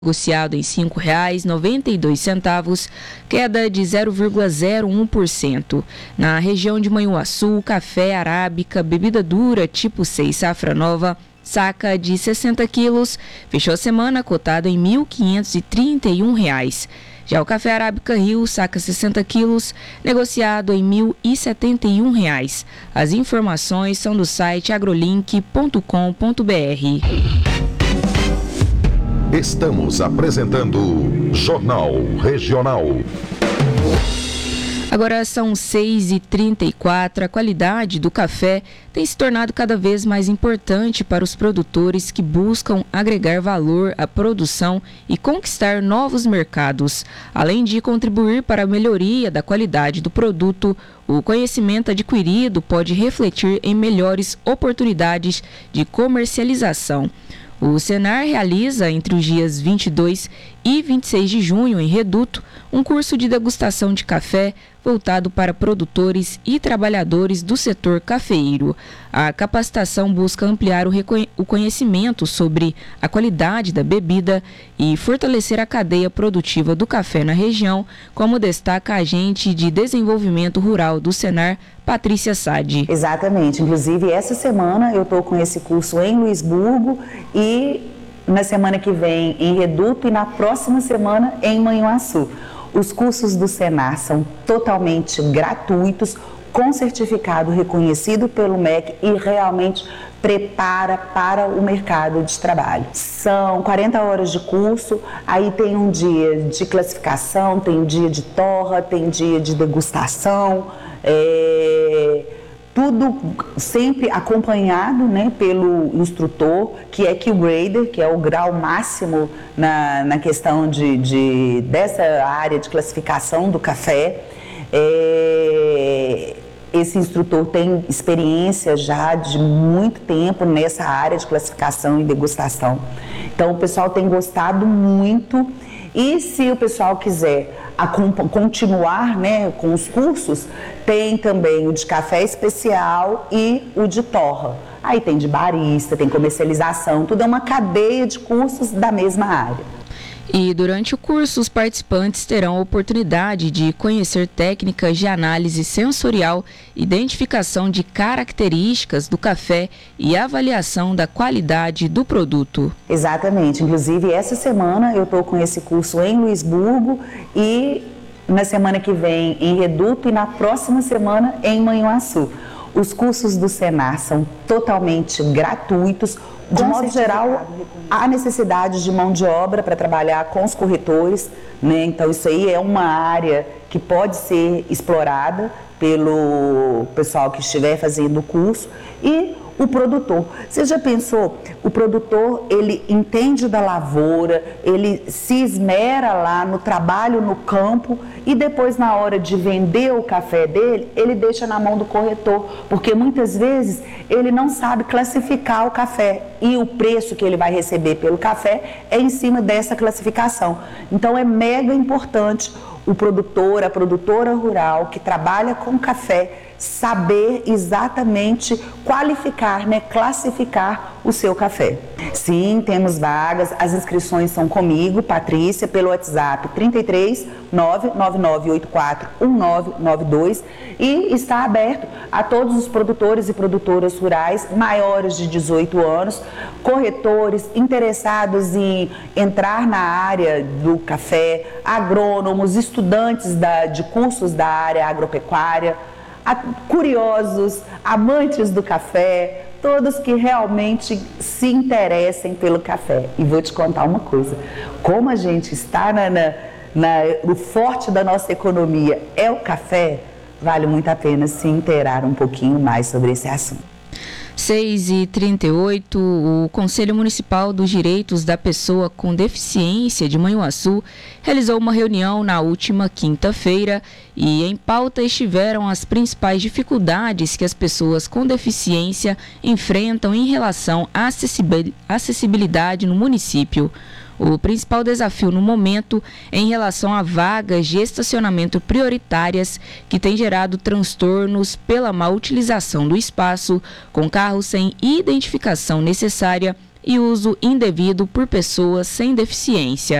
negociado em R$ 5,92, queda de 0,01%. Na região de Manhuaçu, café arábica, bebida dura tipo 6 safra nova, saca de 60 quilos, fechou a semana cotado em R$ 1.531. Já o café arábica Rio, saca 60 quilos, negociado em R$ 1.071. As informações são do site agrolink.com.br. Estamos apresentando Jornal Regional. Agora são 6h34. A qualidade do café tem se tornado cada vez mais importante para os produtores que buscam agregar valor à produção e conquistar novos mercados. Além de contribuir para a melhoria da qualidade do produto, o conhecimento adquirido pode refletir em melhores oportunidades de comercialização. O Senar realiza, entre os dias 22 e 26 de junho, em Reduto, um curso de degustação de café voltado para produtores e trabalhadores do setor cafeeiro. A capacitação busca ampliar o conhecimento sobre a qualidade da bebida e fortalecer a cadeia produtiva do café na região, como destaca a agente de desenvolvimento rural do Senar, Patrícia Sade. Exatamente. Inclusive, essa semana eu estou com esse curso em Luisburgo e na semana que vem em Reduto e na próxima semana em Manhuaçu. Os cursos do Senar são totalmente gratuitos, com certificado reconhecido pelo MEC e realmente prepara para o mercado de trabalho. São 40 horas de curso, aí tem um dia de classificação, tem um dia de torra, tem dia de degustação, tudo sempre acompanhado, né, pelo instrutor, que é Q-Grader, que é o grau máximo na questão dessa área de classificação do café. Esse instrutor tem experiência já de muito tempo nessa área de classificação e degustação. Então, o pessoal tem gostado muito. E se o pessoal quiser continuar, né, com os cursos, tem também o de café especial e o de torra. Aí tem de barista, tem comercialização, tudo é uma cadeia de cursos da mesma área. E durante o curso, os participantes terão a oportunidade de conhecer técnicas de análise sensorial, identificação de características do café e avaliação da qualidade do produto. Exatamente. Inclusive, essa semana eu estou com esse curso em Luisburgo e na semana que vem em Reduto e na próxima semana em Manhuaçu. Os cursos do Senar são totalmente gratuitos. De modo geral, há necessidade de mão de obra para trabalhar com os corretores, né? Então, isso aí é uma área que pode ser explorada pelo pessoal que estiver fazendo o curso. E o produtor. Você já pensou? O produtor, ele entende da lavoura, ele se esmera lá no trabalho no campo e depois, na hora de vender o café dele, ele deixa na mão do corretor, porque muitas vezes ele não sabe classificar o café e o preço que ele vai receber pelo café é em cima dessa classificação. Então, é mega importante o produtor, a produtora rural que trabalha com café, saber exatamente qualificar, né, classificar o seu café. Sim, temos vagas, as inscrições são comigo, Patrícia, pelo WhatsApp 33 99984 1992 e está aberto a todos os produtores e produtoras rurais maiores de 18 anos, corretores interessados em entrar na área do café, agrônomos, estudantes de cursos da área agropecuária, curiosos, amantes do café, todos que realmente se interessem pelo café. E vou te contar uma coisa, como a gente está no forte da nossa economia é o café, vale muito a pena se inteirar um pouquinho mais sobre esse assunto. 6h38, o Conselho Municipal dos Direitos da Pessoa com Deficiência de Manhuaçu realizou uma reunião na última quinta-feira e em pauta estiveram as principais dificuldades que as pessoas com deficiência enfrentam em relação à acessibilidade no município. O principal desafio no momento é em relação a vagas de estacionamento prioritárias que tem gerado transtornos pela má utilização do espaço, com carros sem identificação necessária, e uso indevido por pessoas sem deficiência.